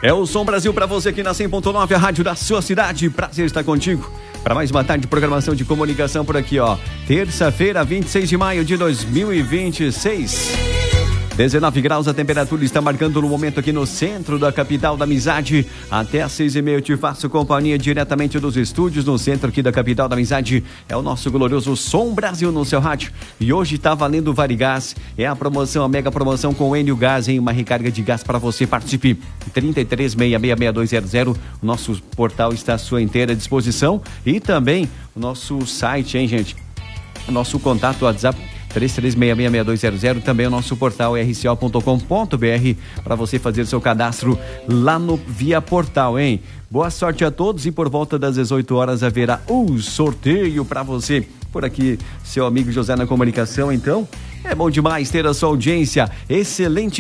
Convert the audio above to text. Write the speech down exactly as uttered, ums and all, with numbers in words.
É o Som Brasil para você aqui na cem ponto nove, a rádio da sua cidade. Prazer estar contigo para mais uma tarde de programação de comunicação por aqui, ó. Terça-feira, vinte e seis de maio de dois mil e vinte e seis. dezenove graus a temperatura está marcando no momento aqui no centro da capital da amizade. Até às seis e meia eu te faço companhia diretamente dos estúdios no centro aqui da capital da amizade. É o nosso glorioso Som Brasil no seu rádio. E hoje tá valendo o Varigás. É a promoção, a mega promoção com o Enio Gás, hein? Uma recarga de gás para você. Participe. trinta e três, seis seis seis dois zero zero. O nosso portal está à sua inteira disposição. E também o nosso site, hein, gente? O nosso contato WhatsApp três três seis seis seis dois zero zero, também o nosso portal r c o ponto com ponto b r para você fazer seu cadastro lá no via portal, hein? Boa sorte a todos e por volta das dezoito horas haverá um sorteio para você. Por aqui, seu amigo José na comunicação, então. É bom demais ter a sua audiência. Excelente